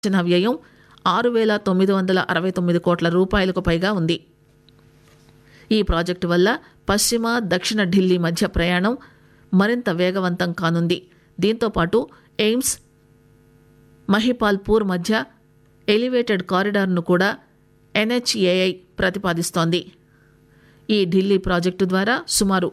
అంచనా వ్యయం 6,969 కోట్ల రూపాయలకు పైగా ఉంది. ఈ ప్రాజెక్టు వల్ల పశ్చిమ దక్షిణ ఢిల్లీ మధ్య ప్రయాణం మరింత వేగవంతం కానుంది. దీంతోపాటు ఎయిమ్స్ మహిపాల్పూర్ మధ్య ఎలివేటెడ్ కారిడార్ను కూడా NHAI ప్రతిపాదిస్తోంది. ఈ ఢిల్లీ ప్రాజెక్టు ద్వారా సుమారు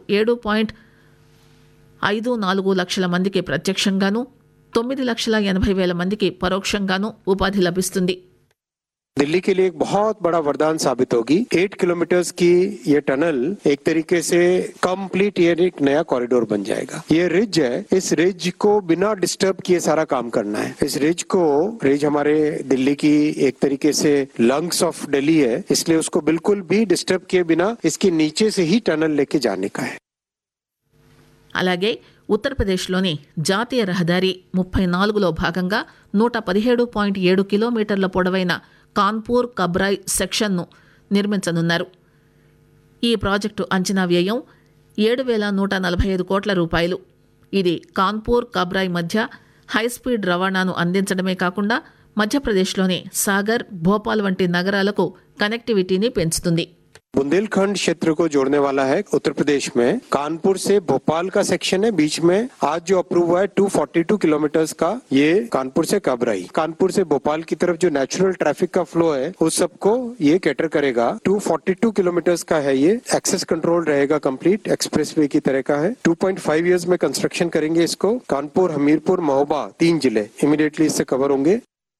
7.54 లక్షల మందికి ప్రత్యక్షంగాను 9,80,000 మందికి పరోక్షంగాను ఉపాధి లభిస్తుంది. दिल्ली के लिए एक बहुत बड़ा वरदान साबित होगी। 8 किलोमीटर की ये टनल एक तरीके से कंप्लीट ये एक नया कॉरिडोर बन जाएगा। ये रिज है, इस रिज को बिना डिस्टर्ब किए सारा काम करना है। इस रिज हमारे दिल्ली की एक तरीके से लंग्स ऑफ दिल्ली है, इसलिए उसको बिल्कुल भी डिस्टर्ब किए बिना इसके नीचे से ही टनल लेके जाने का है। అలాగే ఉత్తరప్రదేశ్లోని జాతీయ రహదారి 34లో భాగంగా 117.7 కిలోమీటర్ల పొడవైన కాన్పూర్ కబ్రాయ్ సెక్షన్ను నిర్మించనున్నారు. ఈ ప్రాజెక్టు అంచనా వ్యయం 7,145 కోట్ల రూపాయలు. ఇది కాన్పూర్ కబ్రాయ్ మధ్య హైస్పీడ్ రవాణాను అందించడమే కాకుండా మధ్యప్రదేశ్లోని సాగర్, భోపాల్ వంటి నగరాలకు కనెక్టివిటీని పెంచుతుంది. बुंदेलखंड क्षेत्र को जोड़ने वाला है उत्तर प्रदेश में। कानपुर से भोपाल का सेक्शन है, बीच में आज जो अप्रूव हुआ है 242 किलोमीटर का, ये कानपुर से कबराई, कानपुर से भोपाल की तरफ जो नेचुरल ट्रैफिक का फ्लो है उस सबको ये कैटर करेगा। 242 किलोमीटर का है, ये एक्सेस कंट्रोल रहेगा, कंप्लीट एक्सप्रेसवे की तरह का है। 2.5 इयर्स में कंस्ट्रक्शन करेंगे इसको। कानपुर, हमीरपुर, महोबा 3 जिले इमीडिएटली इससे कवर होंगे।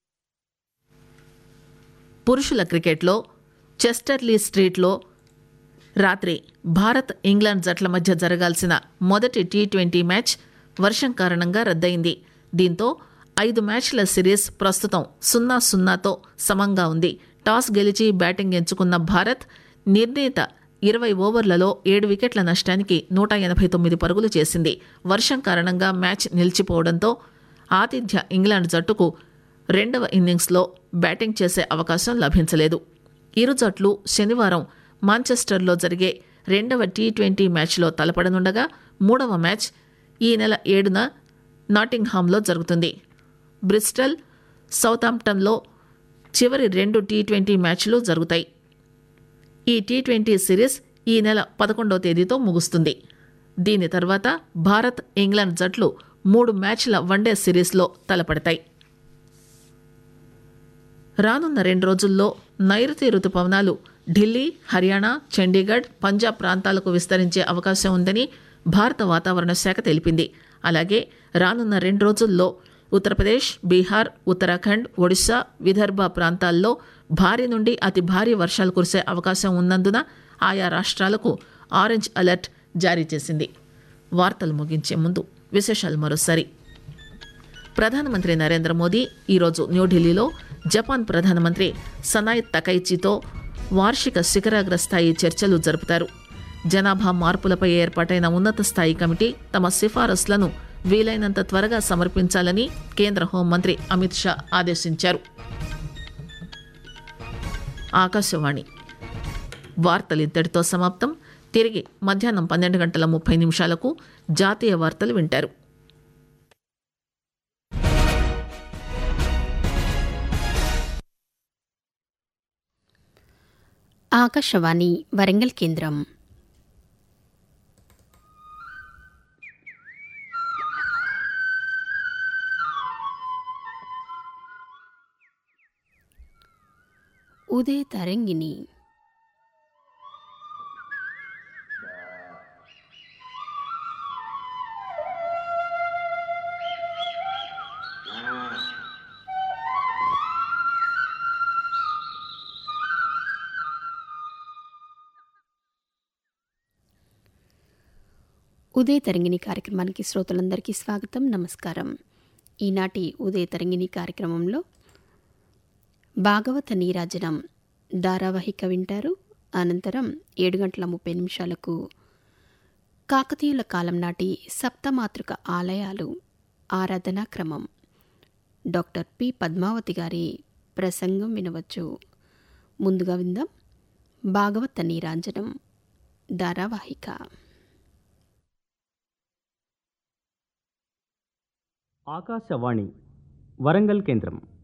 పురుషుల క్రికెట్లో చెస్టర్లీ స్ట్రీట్లో రాత్రి భారత్ ఇంగ్లాండ్ జట్ల మధ్య జరగాల్సిన మొదటి T20 మ్యాచ్ వర్షం కారణంగా రద్దయింది. దీంతో 5 మ్యాచ్ల సిరీస్ ప్రస్తుతం 0-0తో సమంగా ఉంది. టాస్ గెలిచి బ్యాటింగ్ ఎంచుకున్న భారత్ నిర్ణీత 20 ఓవర్లలో 7 వికెట్ల నష్టానికి 189 పరుగులు చేసింది. వర్షం కారణంగా మ్యాచ్ నిలిచిపోవడంతో ఆతిథ్య ఇంగ్లాండ్ జట్టుకు రెండవ ఇన్నింగ్స్లో బ్యాటింగ్ చేసే అవకాశం లభించలేదు. ఇరు జట్లు శనివారం మాంచెస్టర్లో జరిగే రెండవ T20 మ్యాచ్లో తలపడనుండగా మూడవ మ్యాచ్ ఈ నెల 7న నాటింగ్హామ్లో జరుగుతుంది. బ్రిస్టల్, సౌతాంప్టన్లో చివరి 2 T20 మ్యాచ్లు జరుగుతాయి. ఈ T20 సిరీస్ ఈ నెల 11వ తేదీతో ముగుస్తుంది. దీని తర్వాత భారత్, ఇంగ్లాండ్ జట్లు 3 మ్యాచ్ల వన్డే సిరీస్లో తలపడతాయి. రానున్న 2 రోజుల్లో నైరుతి రుతుపవనాలు ఢిల్లీ, హర్యానా, చండీగఢ్, పంజాబ్ ప్రాంతాలకు విస్తరించే అవకాశం ఉందని భారత వాతావరణ శాఖ తెలిపింది. అలాగే రానున్న 2 రోజుల్లో ఉత్తరప్రదేశ్, బీహార్, ఉత్తరాఖండ్, ఒడిశా, విదర్భ ప్రాంతాల్లో భారీ నుండి అతి భారీ వర్షాలు కురిసే అవకాశం ఉన్నందున ఆయా రాష్ట్రాలకు ఆరెంజ్ అలర్ట్ జారీ చేసింది. వార్తలు ముగించే ముందు విశేషాలు మరోసారి. ప్రధానమంత్రి నరేంద్ర మోదీ ఈరోజు న్యూఢిల్లీలో జపాన్ ప్రధానమంత్రి సనాయ్ తకైచితో వార్షిక శిఖరాగ్ర స్థాయి చర్చలు జరుపుతారు. జనాభా మార్పులపై ఏర్పాటైన ఉన్నత స్థాయి కమిటీ తమ సిఫారసులను వీలైనంత త్వరగా సమర్పించాలని కేంద్ర హోంమంత్రి అమిత్ షా ఆదేశించారు. ఆకాశవాణి వార్తలు ఇంతటితో సమాప్తం. తిరిగి మధ్యాహ్నం 12:30 జాతీయ వార్తలు వింటారు. ఆకాశవాణి వరంగల్ కేంద్రం. ఉదయ తరంగిణి. ఉదయ తరంగిణి కార్యక్రమానికి శ్రోతలందరికీ స్వాగతం, నమస్కారం. ఈనాటి ఉదయ తరంగిణి కార్యక్రమంలో భాగవత నీరాజనం ధారావాహిక వింటారు. అనంతరం 7:30 కాకతీయుల కాలం నాటి సప్తమాతృక ఆలయాలు ఆరాధనా క్రమం డాక్టర్ పి పద్మావతి గారి ప్రసంగం వినవచ్చు. ముందుగా విందాం భాగవత నీరాజనం ధారావాహిక. ఆకాశవాణి వరంగల్ కేంద్రం.